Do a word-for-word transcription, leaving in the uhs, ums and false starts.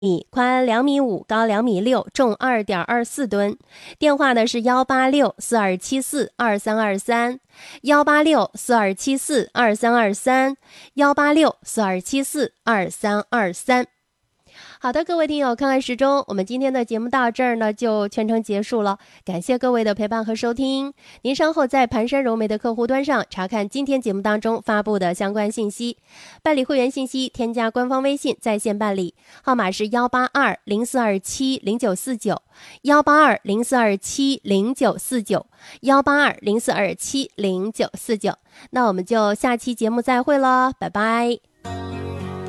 宽两米五，高两米六，重二点二四吨。电话呢是幺八六四二七四二三二三，幺八六四二七四二三二三，幺八六四二七四二三二三。好的，各位听友，看看时钟，我们今天的节目到这儿呢就全程结束了，感谢各位的陪伴和收听。您稍后在盘山柔媒的客户端上查看今天节目当中发布的相关信息，办理会员信息添加官方微信在线办理，号码是幺八二零四二七零九四九，幺八二零四二七零九四九，幺八二零四二七零九四九。那我们就下期节目再会了，拜拜。